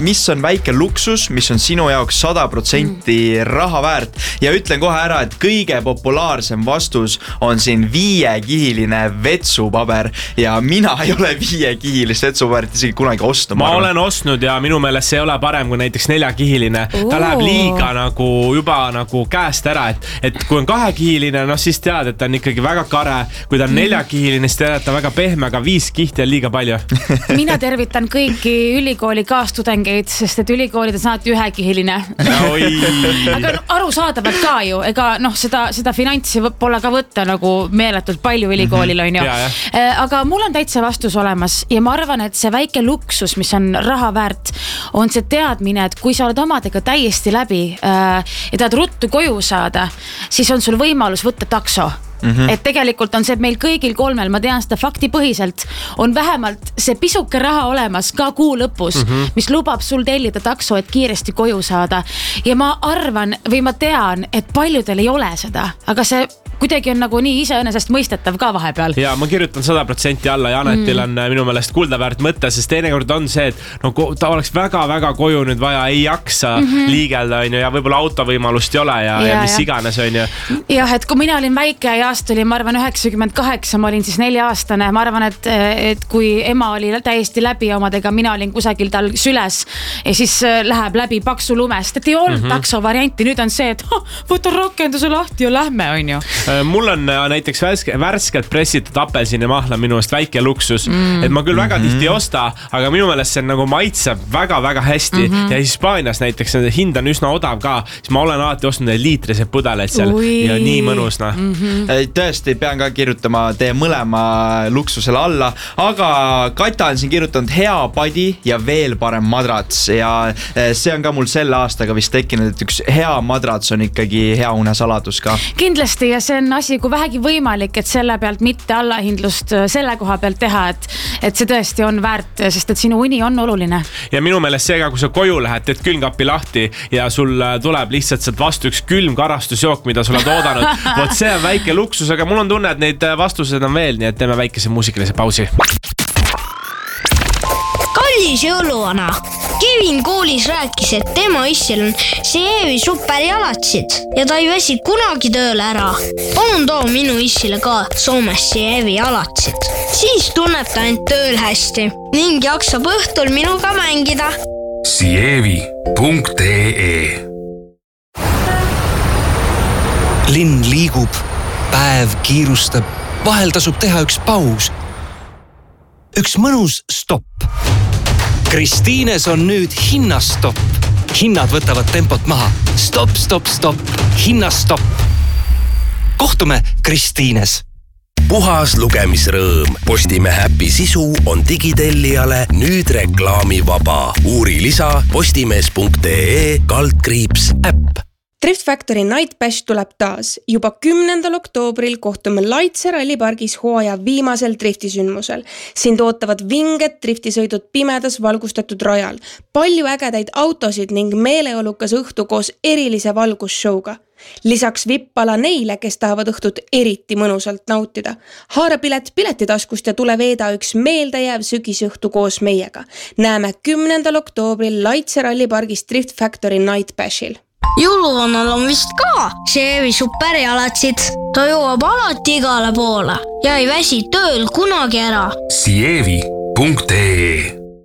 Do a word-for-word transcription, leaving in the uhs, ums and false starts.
mis on väike luksus, mis on sinu jaoks sada protsenti raha väärt. Ja ütlen kohe ära, et kõige populaarsem vastus on siin viiekihiline vetsupaber ja mina ei ole viiekihilist vetsupaberit isegi kunagi ostnud. Ma, ma olen ostnud ja minu meelest see ei ole parem kui näiteks neljakihiline. Ta läheb liiga nagu juba nagu käest ära, et, et kui on kahekihiline, no siis tead, et ta on ikkagi väga kare. Kui ta on neljakihiline, siis tead, et ta väga pehme, aga viis kihti on liiga palju. Mina tervitan kõiki ülikooli kaastudengeid, sest et ülikoolid on saati ühekihiline. Aga arusaadavalt ka ju, ega noh, seda, seda finantsi pole ka võtta nagu meeletult palju ülikoolil on ju. Ja, ja. Aga mul on täitsa vastus olemas ja ma arvan, et see väike luksus, mis on raha väärt, on see teadmine, et kui sa oled omadega täiesti läbi äh, ja tahad ruttu koju saada, siis on sul võimalus võtta takso. Mm-hmm. Et tegelikult on see meil kõigil kolmel, ma tean seda faktipõhiselt, on vähemalt see pisuke raha olemas ka kuu lõpus, mm-hmm. mis lubab sul tellida takso, et kiiresti koju saada. Ja ma arvan või ma tean, et paljudel ei ole seda, aga see kuidagi on nagu nii iseenesest mõistetav ka vahepeal. Ja ma kirjutan sada protsenti alla ja Anetil on mm. minu meelest kuldaväärt mõte, sest teinekord on see, et no, ta oleks väga-väga koju nüüd vaja, ei jaksa mm-hmm. liigelda on ju, ja võib-olla autovõimalust ei ole ja, ja, ja mis ja. iganes on ju. Jah, et kui mina olin väike ja aasta oli, ma arvan, üheksakümmend kaheksa, ma olin siis nelja aastane, ma arvan, et, et kui ema oli täiesti läbi omadega, mina olin kusagil tal süles ja siis läheb läbi paksu lumest, et ei olnud mm-hmm. takso varianti, nüüd on see, et oh, võta rakenduse lahti ja lähme on ju. Mul on näiteks värske, värskelt pressitud apelsini mahla minu eest väike luksus, mm. et ma küll väga mm-hmm. tihti ei osta, aga minu meelest see nagu maitseb väga-väga hästi mm-hmm. ja Hispaanias näiteks hind on üsna odav ka, siis ma olen alati ostnud neid liitrised pudeleid seal Ui. ja nii mõnus noh. Mm-hmm. Tõesti, pean ka kirjutama teie mõlema luksusele alla, aga Kata on siin kirjutanud hea padi ja veel parem madrats ja see on ka mul selle aastaga vist tekkinud, et üks hea madrats on ikkagi hea unesaladus ka. Kindlasti ja see on asi, kui vähegi võimalik, et selle pealt mitte allahindlust selle koha pealt teha, et, et see tõesti on väärt, sest et sinu uni on oluline. Ja minu meelest seega, kui sa koju lähed, teed külmkapi lahti ja sul tuleb lihtsalt sealt vastu üks külm karastusjook, mida sul on oodanud. Vot see on väike luksus, aga mul on tunne, et neid vastused on veel, nii et teeme väikese muusikalise pausi. Kallis jõuluvana. Kevin koolis rääkis, et tema issil on Sievi superjalatsid ja ta ei väsi kunagi tööle ära. Palun too minu issile ka Soomes Sievi jalatsid. Siis tunneb ta end tööl hästi ning jaksab õhtul minuga mängida. Sievi punkt ee Linn liigub, päev kiirustab, vahel tasub teha üks paus. Üks mõnus stopp. Kristiines on nüüd hinnastopp. Hinnad võtavad tempot maha. Stop, stop, stop. Hinnastopp. Kohtume Kristiines. Puhas lugemisrõõm. Postimehe äpi sisu on digitellijale nüüd reklaamivaba. Uuri lisa postimees punkt ee kaldkriips äpp. Drift Factory Night Bash tuleb taas. Juba kümnendal oktoobril kohtume Laitse rallipargis hooaja viimasel driftisündmusel. Siin tootavad vinged driftisõidud pimedas valgustatud rajal. Palju ägedaid autosid ning meeleolukas õhtu koos erilise valgusshowga. Lisaks vippala neile, kes tahavad õhtut eriti mõnusalt nautida. Haara pilet piletitaskust ja tule veeda üks meeldejääv sügisõhtu koos meiega. Näeme kümnendal oktoobril Laitse rallipargis Drift Factory Night Bashil. Jõuluvannal on vist ka Sievi superjalatsid. Ta jõuab alati igale poole ja ei väsi tööl kunagi ära. Sievi punkt ee